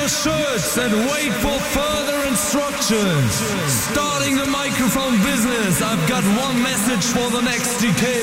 your shirts and wait for further instructions. Starting the microphone business, I've got one message for the next decade.